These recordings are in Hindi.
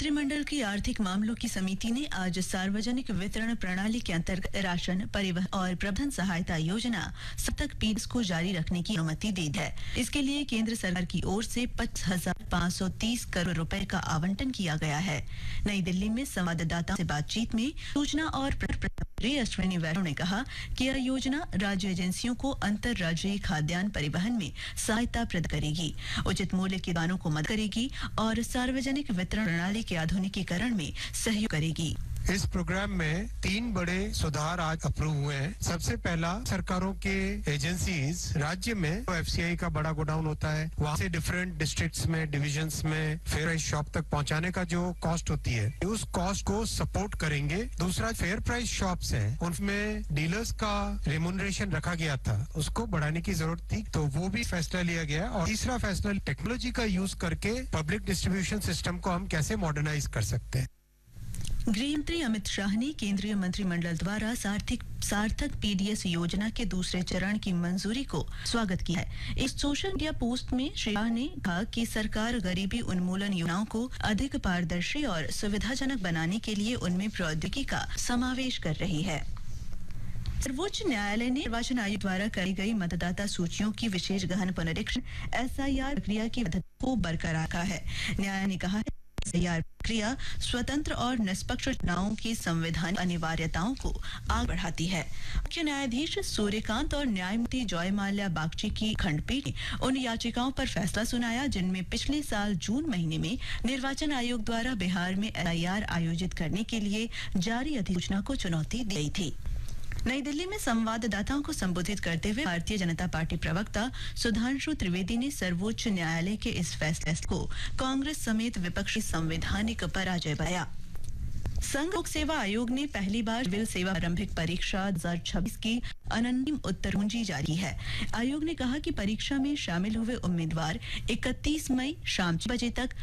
मंत्रिमंडल की आर्थिक मामलों की समिति ने आज सार्वजनिक वितरण प्रणाली के अंतर्गत राशन, परिवहन और प्रबंधन सहायता योजना तक पीडीएस को जारी रखने की अनुमति दी है। इसके लिए केंद्र सरकार की ओर से 25,530 करोड़ रुपए का आवंटन किया गया है। नई दिल्ली में संवाददाताओं से बातचीत में सूचना और मंत्री अश्विनी वैष्णव ने कहा कि यह योजना राज्य एजेंसियों को अंतर राज्यीय खाद्यान्न परिवहन में सहायता प्रदान करेगी, उचित मूल्य की दुकानों को मदद करेगी और सार्वजनिक वितरण प्रणाली के आधुनिकीकरण में सहयोग करेगी। इस प्रोग्राम में 3 बड़े सुधार आज अप्रूव हुए हैं। सबसे पहला, सरकारों के एजेंसीज राज्य में एफसीआई का बड़ा गोडाउन होता है, वहाँ से डिफरेंट डिस्ट्रिक्ट्स में, डिविजन्स में फेयर प्राइस शॉप तक पहुँचाने का जो कॉस्ट होती है, उस कॉस्ट को सपोर्ट करेंगे। दूसरा, फेयर प्राइस शॉप्स हैं, उनमें डीलर्स का रेम्यूनरेशन रखा गया था, उसको बढ़ाने की जरूरत थी, तो वो भी फैसला लिया गया। और तीसरा फैसला, टेक्नोलॉजी का यूज करके पब्लिक डिस्ट्रीब्यूशन सिस्टम को हम कैसे मॉडर्नाइज कर सकते हैं। गृह मंत्री अमित शाह ने केंद्रीय मंत्रिमंडल द्वारा सार्थक पीडीएस योजना के दूसरे चरण की मंजूरी को स्वागत किया है। इस सोशल मीडिया पोस्ट में श्री शाह ने कहा कि सरकार गरीबी उन्मूलन योजनाओं को अधिक पारदर्शी और सुविधाजनक बनाने के लिए उनमें प्रौद्योगिकी का समावेश कर रही है। सर्वोच्च न्यायालय ने निर्वाचन आयोग द्वारा कराई गई मतदाता सूचियों की विशेष गहन पुनरीक्षण एसआईआर प्रक्रिया की पद्धति को बरकरार रखा है। न्यायालय ने कहा है एसआईआर प्रक्रिया स्वतंत्र और निष्पक्ष चुनावों की संवैधानिक अनिवार्यताओं को आगे बढ़ाती है। मुख्य न्यायाधीश सूर्यकांत और न्यायमूर्ति जयमाल्या बागची की खंडपीठ ने उन याचिकाओं पर फैसला सुनाया जिनमें पिछले साल जून महीने में निर्वाचन आयोग द्वारा बिहार में एसआईआर आयोजित करने के लिए जारी अधिसूचना को चुनौती दी गई थी। नई दिल्ली में संवाददाताओं को संबोधित करते हुए भारतीय जनता पार्टी प्रवक्ता सुधांशु त्रिवेदी ने सर्वोच्च न्यायालय के इस फैसले को कांग्रेस समेत विपक्षी संवैधानिक पराजय बताया। संघ लोक सेवा आयोग ने पहली बार सिविल सेवा प्रारंभिक परीक्षा 2026 की अनंतिम उत्तर कुंजी जारी है। आयोग ने कहा कि परीक्षा में शामिल हुए उम्मीदवार 31 मई शाम 6 बजे तक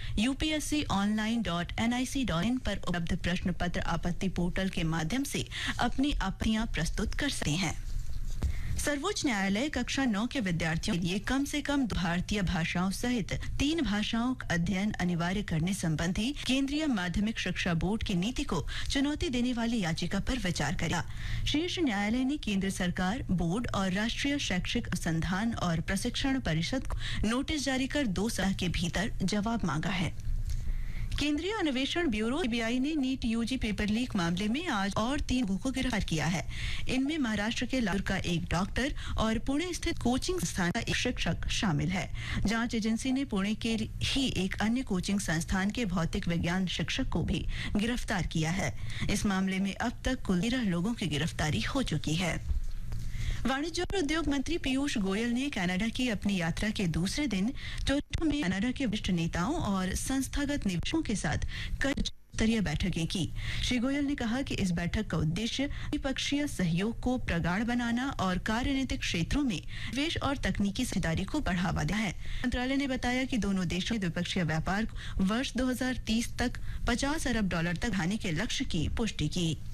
upsconline.nic.in पर उपलब्ध प्रश्न पत्र आपत्ति पोर्टल के माध्यम से अपनी आपत्तियां प्रस्तुत कर सकते हैं। सर्वोच्च न्यायालय कक्षा 9 के विद्यार्थियों के लिए कम से कम 2 भारतीय भाषाओं सहित 3 भाषाओं का अध्ययन अनिवार्य करने संबंधी केंद्रीय माध्यमिक शिक्षा बोर्ड की नीति को चुनौती देने वाली याचिका पर विचार करेगा। शीर्ष न्यायालय ने केंद्र सरकार, बोर्ड और राष्ट्रीय शैक्षिक अनुसंधान और प्रशिक्षण परिषद को नोटिस जारी कर 2 सप्ताह के भीतर जवाब मांगा है। केंद्रीय अन्वेषण ब्यूरो सीबीआई ने नीट यूजी पेपर लीक मामले में आज और 3 लोगों को गिरफ्तार किया है। इनमें महाराष्ट्र के लातूर का एक डॉक्टर और पुणे स्थित कोचिंग संस्थान का एक शिक्षक शामिल है। जांच एजेंसी ने पुणे के ही एक अन्य कोचिंग संस्थान के भौतिक विज्ञान शिक्षक को भी गिरफ्तार किया है। इस मामले में अब तक कुल 13 लोगों की गिरफ्तारी हो चुकी है। वाणिज्य और उद्योग मंत्री पीयूष गोयल ने कनाडा की अपनी यात्रा के दूसरे दिन टोरंटो में कनाडा के वरिष्ठ नेताओं और संस्थागत निवेशकों के साथ कई स्तरीय बैठकें की। श्री गोयल ने कहा कि इस बैठक का उद्देश्य द्विपक्षीय सहयोग को प्रगाढ़ बनाना और कार्यनीतिक क्षेत्रों में निवेश और तकनीकी साझेदारी को बढ़ावा देना है। मंत्रालय ने बताया कि दोनों देशों ने द्विपक्षीय व्यापार को वर्ष 2030 तक $50 अरब तक बढ़ाने के लक्ष्य की पुष्टि की।